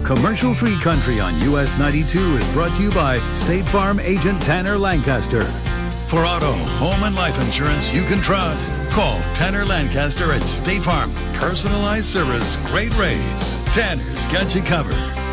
Commercial-free country on US 92 is brought to you by State Farm agent Tanner Lancaster. For auto, home, and life insurance you can trust, call Tanner Lancaster at State Farm. Personalized service, great rates. Tanner's got you covered.